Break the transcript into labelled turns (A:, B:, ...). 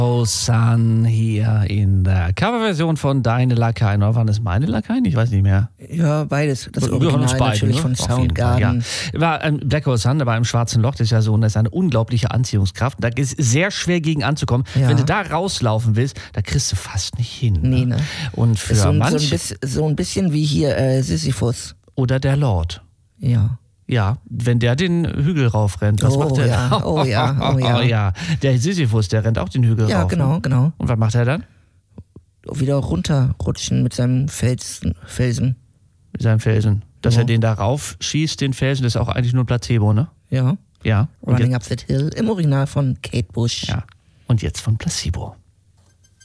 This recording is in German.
A: Sun hier in der Coverversion von Deine Lakai. Oder waren das meine Lakai? Ich weiß nicht mehr.
B: Ja, beides. Das
A: Wir hören uns
B: Original
A: beide,
B: natürlich
A: ne?
B: von
A: Auf jeden
B: Soundgarden.
A: Fall, ja. War Black Hole Sun, der war im Schwarzen Loch, das ist ja so, das ist eine unglaubliche Anziehungskraft. Da ist sehr schwer gegen anzukommen.
B: Ja.
A: Wenn du da rauslaufen willst, da kriegst du fast nicht hin.
B: Nee, ne?
A: Und für
B: Ist
A: manche...
B: so ein bisschen wie hier Sisyphus.
A: Oder der Lord.
B: Ja.
A: Ja, wenn der den Hügel raufrennt, was macht der
B: ja.
A: dann?
B: Oh ja, oh ja.
A: Oh ja, der Sisyphus, der rennt auch den Hügel
B: Ja,
A: rauf.
B: genau, genau.
A: Und was macht er dann?
B: Wieder runterrutschen mit seinem Felsen.
A: Mit seinem Felsen. Dass
B: Ja.
A: er den da raufschießt, den Felsen, das ist auch eigentlich nur Placebo, ne?
B: Ja.
A: Ja. Und
B: Running Up That Hill im Original von Kate Bush.
A: ja. Und jetzt von Placebo.